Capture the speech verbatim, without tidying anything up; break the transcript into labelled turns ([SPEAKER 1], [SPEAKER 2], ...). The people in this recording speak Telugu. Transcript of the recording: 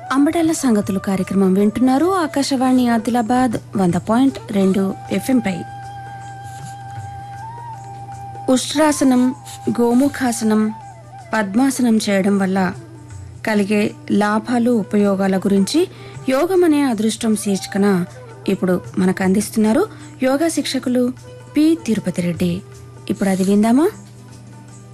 [SPEAKER 1] అంబటాల సంగతులు కార్యక్రమం వింటున్నారు. ఆకాశవాణి ఆదిలాబాద్ వంద పాయింట్ రెండు ఎఫ్ఎంపై. ఉష్ట్రాసనం, గోముఖాసనం, పద్మాసనం చేయడం వల్ల కలిగే లాభాలు, ఉపయోగాల గురించి యోగం అనే అదృష్టం శీర్షికన ఇప్పుడు మనకు అందిస్తున్నారు యోగా శిక్షకులు పి తిరుపతి రెడ్డి. ఇప్పుడు అది విందామా?